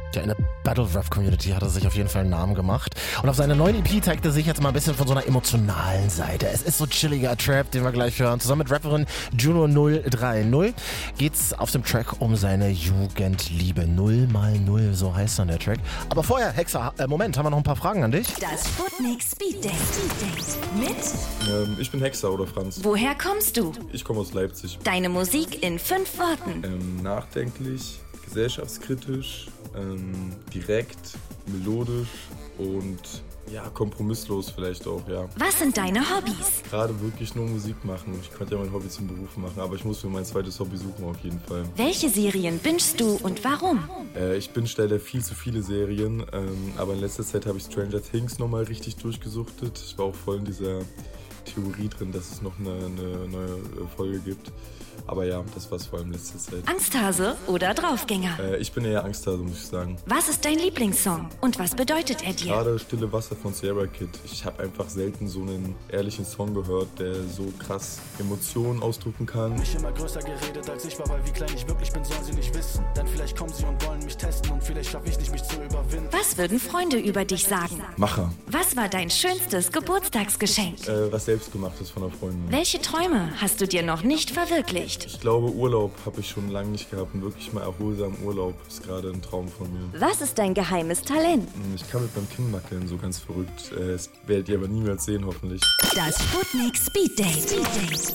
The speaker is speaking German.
Ja, in der Battle-Rap-Community hat er sich auf jeden Fall einen Namen gemacht. Und auf seiner neuen EP zeigt er sich jetzt mal ein bisschen von so einer emotionalen Seite. Es ist so chilliger Trap, den wir gleich hören. Zusammen mit Rapperin Juno 030 geht's auf dem Track um seine Jugendliebe. 0x0, so heißt dann der Track. Aber vorher, Hexa, Moment, haben wir noch ein paar Fragen an dich? Das Sputnik Speed Date. Mit? Ich bin Hexa oder Franz. Woher kommst du? Ich komme aus Leipzig. Deine Musik in 5 Worten. Nachdenklich, gesellschaftskritisch, direkt, melodisch und ja, kompromisslos vielleicht auch, ja. Was sind deine Hobbys? Gerade wirklich nur Musik machen. Ich könnte ja mein Hobby zum Beruf machen, aber ich muss mir mein zweites Hobby suchen auf jeden Fall. Welche Serien bingest du und warum? Ich binge leider viel zu viele Serien, aber in letzter Zeit habe ich Stranger Things nochmal richtig durchgesuchtet. Ich war auch voll in dieser Theorie drin, dass es noch eine neue Folge gibt. Aber ja, das war's vor allem letzte Zeit. Angsthase oder Draufgänger? Ich bin eher Angsthase, muss ich sagen. Was ist dein Lieblingssong und was bedeutet er dir? Gerade Stille Wasser von Sierra Kid. Ich habe einfach selten so einen ehrlichen Song gehört, der so krass Emotionen ausdrücken kann. Mich immer größer geredet als ich war, weil wie klein ich wirklich bin, sollen sie nicht wissen. Dann vielleicht kommen sie und wollen mich testen und vielleicht schaffe ich nicht, mich zu überwinden. Was würden Freunde über dich sagen? Macher. Was war dein schönstes Geburtstagsgeschenk? Was selbstgemachtes von einer Freundin. Welche Träume hast du dir noch nicht verwirklicht? Ich glaube, Urlaub habe ich schon lange nicht gehabt und wirklich mal erholsamen Urlaub ist gerade ein Traum von mir. Was ist dein geheimes Talent? Ich kann mit meinem Kinn wackeln, so ganz verrückt. Das werdet ihr aber niemals sehen, hoffentlich. Das Sputnik Speed Date.